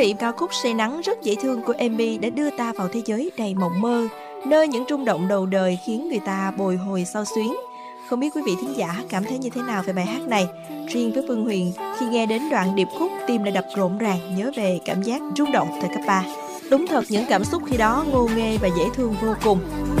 vị, ca khúc Say Nắng rất dễ thương của Amy đã đưa ta vào thế giới đầy mộng mơ, nơi những rung động đầu đời khiến người ta bồi hồi xao xuyến. Không biết quý vị thính giả cảm thấy như thế nào về bài hát này? Riêng với Phương Huyền, khi nghe đến đoạn điệp khúc, tim lại đập rộn ràng nhớ về cảm giác rung động thời cấp 3. Đúng thật, những cảm xúc khi đó ngô nghê và dễ thương vô cùng.